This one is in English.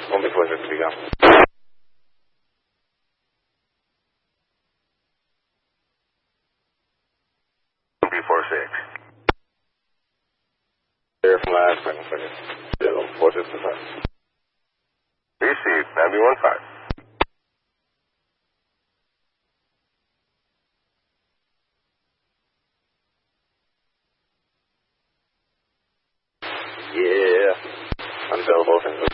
One before 50 to go. 2B46. There from last second. 465. Received, 9B15. Yeah. Until both ends.